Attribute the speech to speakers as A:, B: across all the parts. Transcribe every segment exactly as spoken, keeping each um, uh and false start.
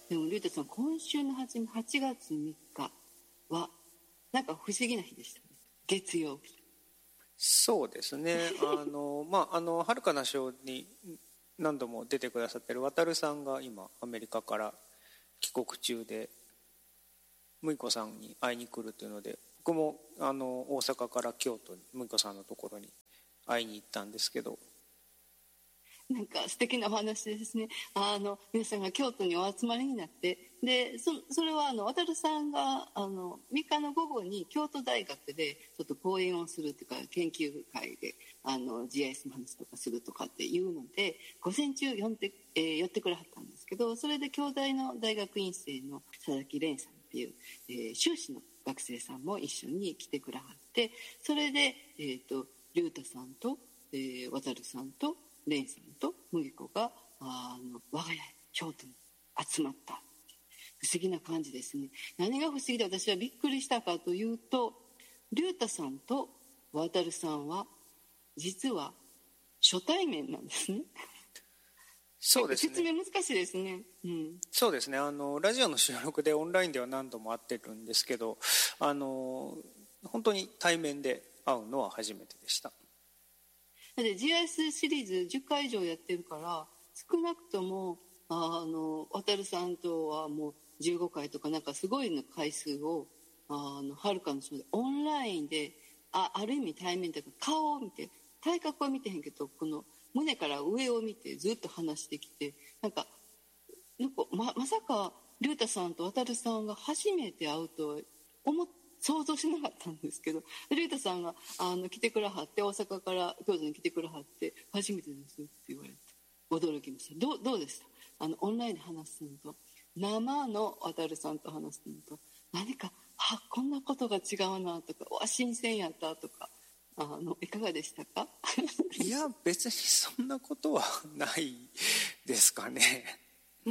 A: でも竜太さん、今週の初めはちがつみっかはなんか不思議な日でしたね。月曜日。
B: そうですね。あのまああの遥かなショーに何度も出てくださってる渡さんが今アメリカから帰国中で、むいこさんに会いに来るというので、僕もあの大阪から京都にむいこさんのところに会いに行ったんですけど、
A: なんか素敵なお話ですね。あの皆さんが京都にお集まりになって、で そ, それはあの渡さんがあのみっかの午後に京都大学でちょっと講演をするというか、研究会であの ジーアイエス の話とかするとかっていうので、午前中寄って、えー、寄ってくれはったんですけど、それで京大の大学院生の佐々木蓮さんっていう、えー、修士の学生さんも一緒に来てくれはって、それで、えー、と竜太さんと、えー、渡さんと蓮さんと麦子があの我が家京都に集まった。不思議な感じですね。何が不思議で私はびっくりしたかというと、竜太さんと渡さんは実は初対面なんですね。
B: そうですね。
A: 説明難しいですね。うん、
B: そうですね。あのラジオの収録でオンラインでは何度も会ってるんですけど、あの本当に対面で会うのは初めてでした。
A: で ジーアイエス シリーズじゅっかい以上やってるから、少なくともあの渡さんとはもうじゅうごかいとか、なんかすごいの回数をあのはるかのそのオンラインで あ, ある意味対面というか、顔を見て、体格は見てへんけどこの胸から上を見てずっと話してきて、なんかなんか ま, まさか竜太さんと渡さんが初めて会うとは思って想像しなかったんですけど、竜太さんがあの来てくれはって、大阪から京都に来てくれはって初めてですって言われて驚きました。ど う, どうでした？あのオンラインで話すのと生の渡さんと話すのと、何かあこんなことが違うなとか、わ新鮮やったとか、あのいかがでしたか？
B: いや別にそんなことはないですかね。
A: うん、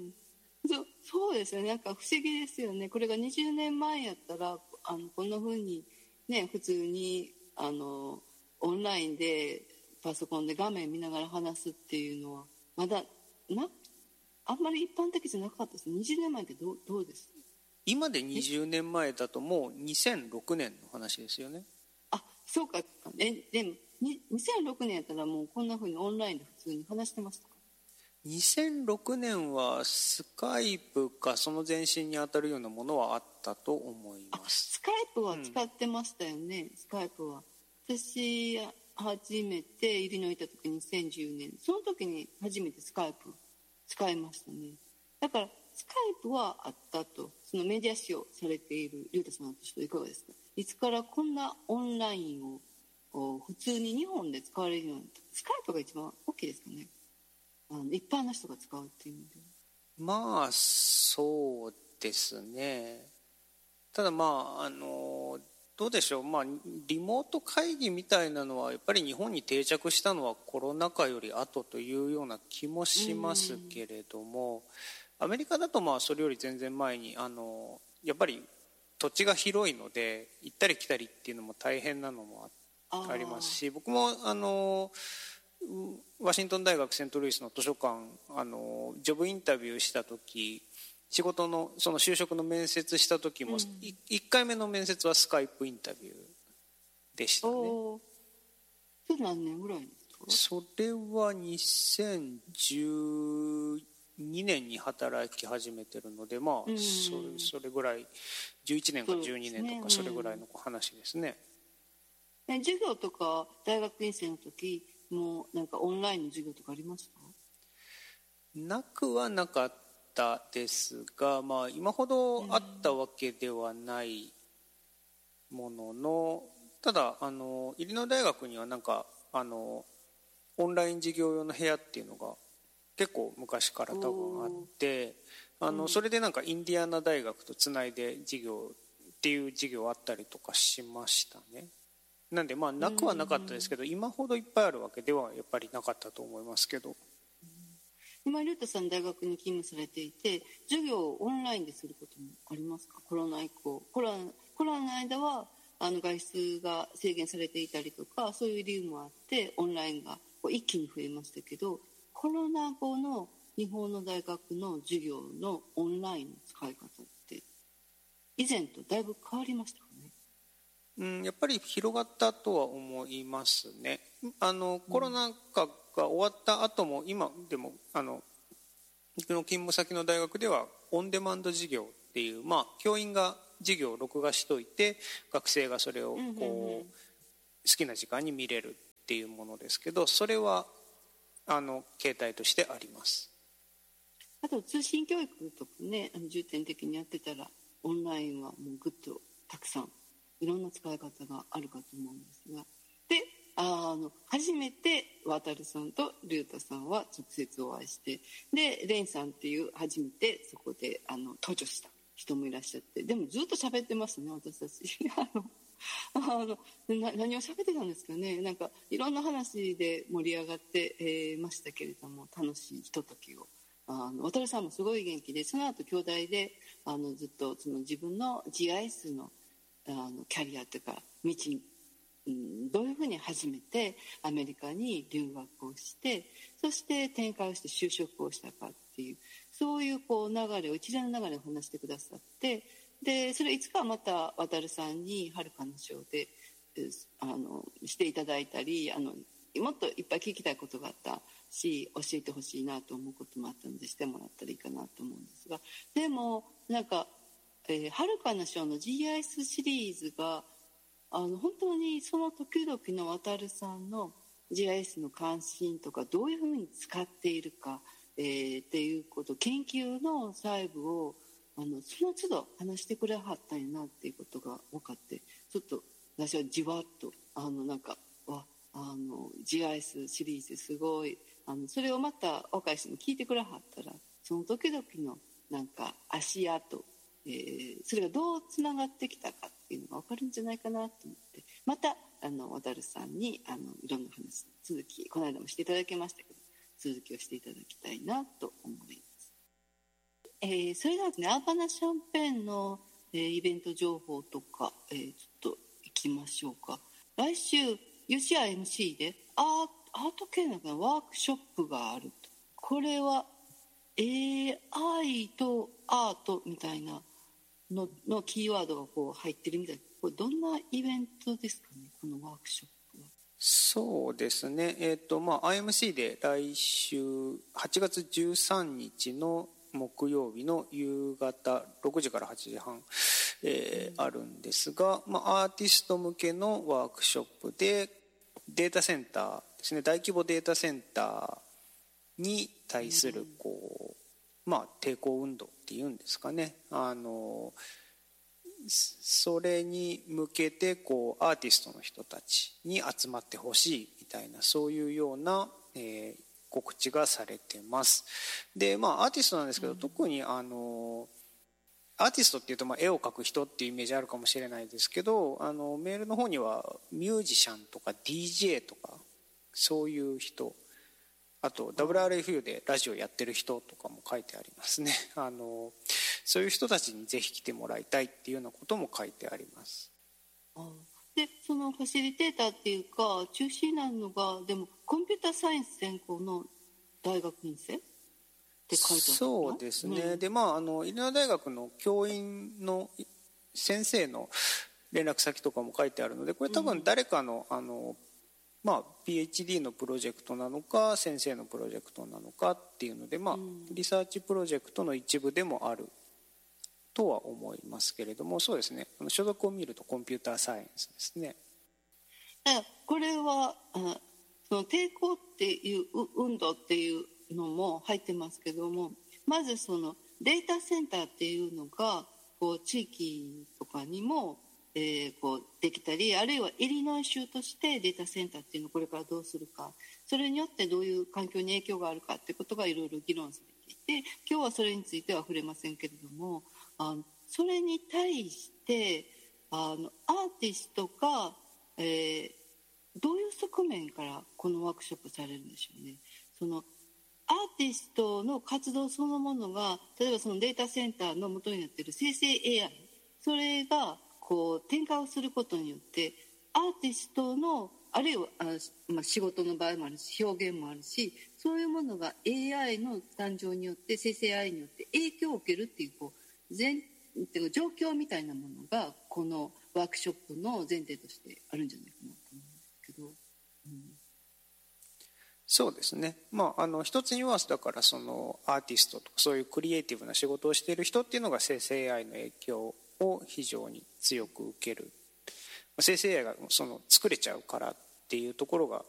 A: そ, そうですよね。なんか不思議ですよね。これがにじゅうねんまえやったらあのこんな風にね、普通にあのオンラインでパソコンで画面見ながら話すっていうのはまだなあんまり一般的じゃなかったです。にじゅうねんまえってど う, どうです？
B: 今でにじゅうねんまえだともうにせんろくねんの話ですよね。
A: あ、そうか。えでもにせんろくねんやったらもうこんな風にオンラインで普通に話してましたか？
B: にせんろくねんはスカイプかその前身にあたるようなものはあったと思います。
A: スカイプは使ってましたよね、うん、スカイプは私初めてイリノイ行った時にせんじゅうねん、その時に初めてスカイプ使いましたね。だからスカイプはあったと、そのメディア使用されている竜太さんとしていかがですか？いつからこんなオンラインを普通に日本で使われるようになった？スカイプが一番大きいですかね、あの一般の人が使うっていう意味で。
B: まあそうですね。ただまああのどうでしょう、まあ、リモート会議みたいなのはやっぱり日本に定着したのはコロナ禍より後というような気もしますけれども、アメリカだとまあそれより全然前にあのやっぱり土地が広いので行ったり来たりっていうのも大変なのも あ, ありますし、僕もあのワシントン大学セントルイスの図書館あのジョブインタビューした時、仕事のその就職の面接した時も、うん、いっかいめの面接はスカイプインタビューでしたね。
A: それ何年ぐらいですか？
B: それはにせんじゅうにねんに働き始めてるので、まあ、うん、そ, れそれぐらいじゅういちねんかじゅうにねんとかそれぐらいの話ですね。
A: うん、授業とか大学院生の時もなんかオンラインの授業とかありました？
B: なくはなかったですが、まあ、今ほどあったわけではないものの、ただあのイリノイ大学にはなんかあのオンライン授業用の部屋っていうのが結構昔から多分あって、あのそれでなんかインディアナ大学とつないで授業っていう授業あったりとかしましたね。なんでまあなくはなかったですけど、今ほどいっぱいあるわけではやっぱりなかったと思いますけど。
A: 今竜太さん大学に勤務されていて、授業をオンラインですることもありますか？コロナ以降、コロナ、コロナの間はあの外出が制限されていたりとか、そういう理由もあってオンラインが一気に増えましたけど、コロナ後の日本の大学の授業のオンラインの使い方って以前とだいぶ変わりましたかね。
B: うん、やっぱり広がったとは思いますね。あのコロナ禍が終わった後も今でもあの僕の勤務先の大学ではオンデマンド授業っていう、まあ、教員が授業を録画しといて学生がそれをこう、うんうんうん、好きな時間に見れるっていうものですけど、それはあの形態としてあります。
A: あと通信教育とかね、あの重点的にやってたらオンラインはもうぐっとたくさんいろんな使い方があるかと思うんですが、であの初めて渡さんと龍太さんは直接お会いして、で蓮さんっていう初めてそこであの登場した人もいらっしゃって、でもずっと喋ってますね私たちあのあのな何を喋ってたんですかね。なんかいろんな話で盛り上がって、えー、ましたけれども、楽しいひとときをあの渡さんもすごい元気で、その後兄弟であのずっとその自分の ジーアイエス のあのキャリアというか道、うん、どういうふうに始めてアメリカに留学をして、そして転換をして就職をしたかっていう、そういうこう流れを一連の流れを話してくださって、でそれいつかまた渡さんにはるかの賞であのしていただいたり、あのもっといっぱい聞きたいことがあったし教えてほしいなと思うこともあったのでしてもらったらいいかなと思うんですが、でもなんかえー、はるかな賞の ジーアイエス シリーズがあの本当にその時々の渡さんの ジーアイエス の関心とかどういうふうに使っているか、えー、っていうこと研究の細部をあのその都度話してくれはったんやなっていうことが分かって、ちょっと私はじわっとあのなんかわあの ジーアイエス シリーズすごいあのそれをまた若い人に聞いてくれはったらその時々のなんか足跡、えー、それがどうつながってきたかっていうのが分かるんじゃないかなと思って、またあの渡さんにあのいろんな話続きこの間もしていただきましたけど続きをしていただきたいなと思います。えー、それではですね、アーバナシャンペーンの、えー、イベント情報とか、えー、ちょっといきましょうか。来週 ユーシーアイエムシー でアーアート系のワークショップがあると。これは エーアイ とアートみたいなののキーワードがこう入ってるみたいな、これどんなイベントですかね、このワークショップは。
B: そうですね、えーとまあ、アイエムシー で来週はちがつじゅうさんにちの木曜日の夕方ろくじからはちじはん、えー、あるんですが、まあ、アーティスト向けのワークショップでデータセンターですね、大規模データセンターに対するこう、まあ、抵抗運動っていうんですかね、あのそれに向けてこうアーティストの人たちに集まってほしいみたいな、そういうような、えー、告知がされてます。でまあアーティストなんですけど、特にあのアーティストっていうとまあ絵を描く人っていうイメージあるかもしれないですけど、あのメールの方にはミュージシャンとか ディージェー とかそういう人、あと ダブリューアールエフユー でラジオやってる人とかも書いてありますね。あのそういう人たちにぜひ来てもらいたいっていうようなことも書いてあります。
A: あでそのファシリテーターっていうか中心になるのがでもコンピューターサイエンス専攻の大学院生って書いてある。
B: そうですね、うん、でまああのイリノイ大学の教員の先生の連絡先とかも書いてあるので、これ多分誰かの、うん、あのまあ、ピーエイチディー のプロジェクトなのか先生のプロジェクトなのかっていうので、まあ、リサーチプロジェクトの一部でもあるとは思いますけれども、そうですね、所属を見るとコンピューターサイエンスですね。
A: これはあその抵抗っていう運動っていうのも入ってますけども、まずそのデータセンターっていうのがこう地域とかにもえー、こうできたり、あるいはイリノイ州としてデータセンターっていうのをこれからどうするか、それによってどういう環境に影響があるかっていうことがいろいろ議論されていて、今日はそれについては触れませんけれども、あのそれに対してあのアーティストが、えー、どういう側面からこのワークショップされるんでしょうね。そのアーティストの活動そのものが、例えばそのデータセンターの元になっている生成 エーアイ、それがこう展開をすることによってアーティストのあるいはあ、まあ、仕事の場合もあるし表現もあるしそういうものが エーアイ の誕生によって生成 エーアイ によって影響を受けるっていうこう前っていう状況みたいなものがこのワークショップの前提としてあるんじゃないかなと思うんですけど、うん、
B: そうですね、まあ、あの一つにはだからそのアーティストとかそういうクリエイティブな仕事をしている人っていうのが生成 エーアイ の影響を非常に強く受ける、生成 エーアイ がその作れちゃうからっていうところが